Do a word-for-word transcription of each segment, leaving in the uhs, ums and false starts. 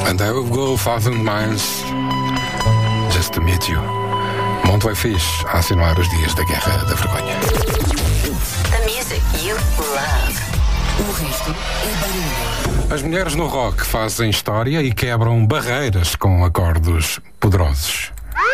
And I will go a thousand miles just to meet you. Monte Fish a assinalar os dias da Guerra da Vergonha. The music you love. O resto é barulho. As mulheres no rock fazem história e quebram barreiras com acordos poderosos.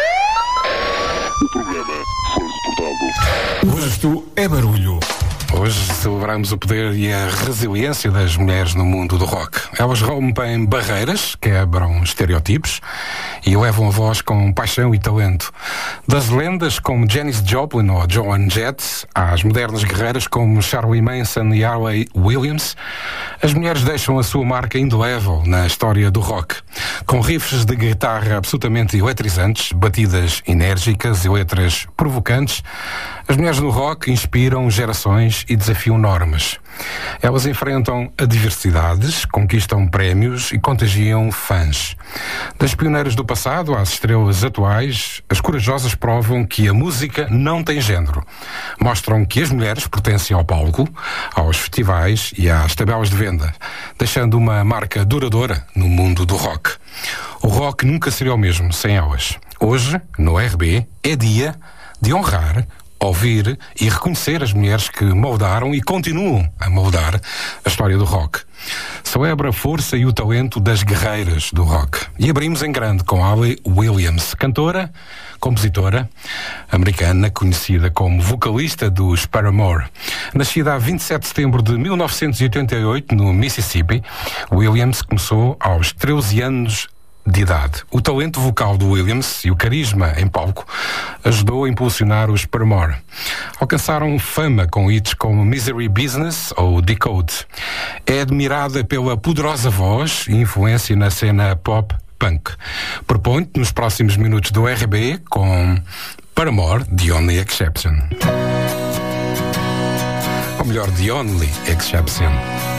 O programa foi reportado. O resto é barulho. Hoje celebramos o poder e a resiliência das mulheres no mundo do rock. Elas rompem barreiras, quebram estereotipos e levam a voz com paixão e talento. Das lendas como Janis Joplin ou Joan Jett, às modernas guerreiras como Shirley Manson e Hayley Williams, as mulheres deixam a sua marca indelével na história do rock. Com riffs de guitarra absolutamente eletrizantes, batidas enérgicas e letras provocantes, as mulheres no rock inspiram gerações e desafiam normas. Elas enfrentam adversidades, conquistam prémios e contagiam fãs. Das pioneiras do passado às estrelas atuais, as corajosas provam que a música não tem género. Mostram que as mulheres pertencem ao palco, aos festivais e às tabelas de venda, deixando uma marca duradoura no mundo do rock. O rock nunca seria o mesmo sem elas. Hoje, no R B, é dia de honrar, ouvir e reconhecer as mulheres que moldaram e continuam a moldar a história do rock. Celebra a força e o talento das guerreiras do rock. E abrimos em grande com Hayley Williams, cantora, compositora americana, conhecida como vocalista dos Paramore. Nascida a vinte e sete de setembro de mil novecentos e oitenta e oito, no Mississippi, Williams começou aos treze anos de idade. O talento vocal do Williams e o carisma em palco ajudou a impulsionar os Paramore. Alcançaram fama com hits como Misery Business ou Decode. É admirada pela poderosa voz e influência na cena pop punk. Propõe-te nos próximos minutos do R B com Paramore, The Only Exception. Ou melhor, The Only Exception.